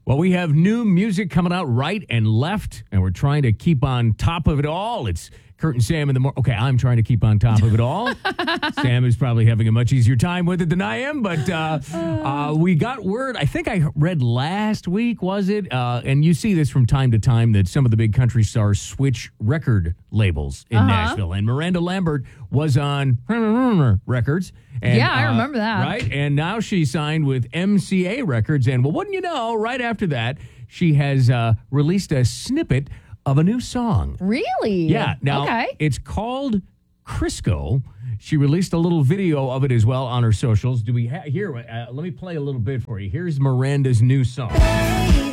Well, we have new music coming out right and left, and we're trying to keep on top of it all. It's Kurt and Sam in the morning. Okay, I'm trying to keep on top of it all. Sam is probably having a much easier time with it than I am, but we got word, I think I read last week, was it? And you see this from time to time, that some of the big country stars switch record labels in Nashville. And Miranda Lambert was on Records. And, yeah, I remember that. Right? And now she's signed with MCA Records. And well, wouldn't you know, right after that, she has released a snippet of a new song. Really? Yeah. Now, it's called Crisco. She released a little video of it as well on her socials. Do we here? Let me play a little bit for you. Here's Miranda's new song.